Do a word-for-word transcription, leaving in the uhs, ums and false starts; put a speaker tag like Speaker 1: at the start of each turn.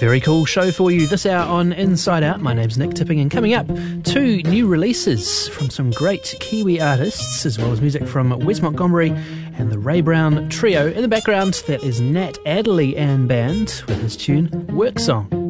Speaker 1: Very cool show for you this hour on Inside Out. My name's Nick Tipping, and coming up, two new releases from some great Kiwi artists, as well as music from Wes Montgomery and the Ray Brown Trio. In the background, that is Nat Adderley and Band with his tune Work Song.